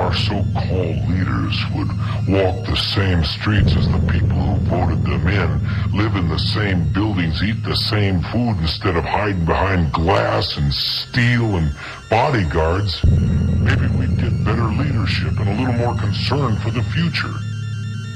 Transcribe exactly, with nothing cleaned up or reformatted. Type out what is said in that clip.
our so-called leaders would walk the same streets as the people who voted them in, live in the same buildings, eat the same food instead of hiding behind glass and steel and bodyguards, maybe we'd get better leadership and a little more concern for the future.